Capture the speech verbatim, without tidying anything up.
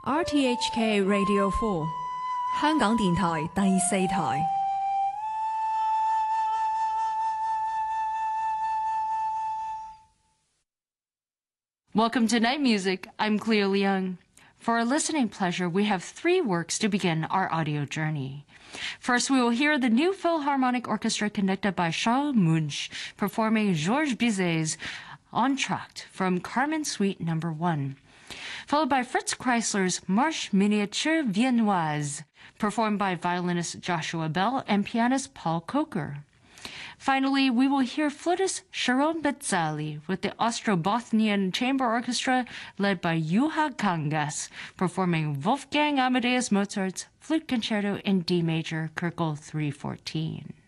R T H K Radio four， 香港電台第四台。 Welcome to Night Music. I'm Cleo Leung. For our listening pleasure, we have three works to begin our audio journey. First, we will hear the New Philharmonic Orchestra conducted by Charles Munch performing Georges Bizet's Entr'acte from Carmen Suite number one, followed by Fritz Kreisler's Marche Miniature Viennoise, performed by violinist Joshua Bell and pianist Paul Coker. Finally, we will hear flautist Sharon Betzali with the Ostrobothnian Chamber Orchestra led by Juha Kangas, performing Wolfgang Amadeus Mozart's Flute Concerto in D major, Köchel three fourteen.